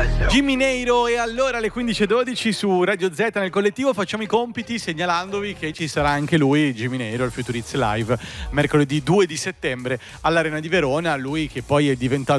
Jimmy Neiro, e allora alle 15:12 su Radio Z nel collettivo facciamo i compiti segnalandovi che ci sarà anche lui, Jimmy Neiro, il Futuriz Live, mercoledì 2 di settembre all'Arena di Verona. Lui che poi è diventato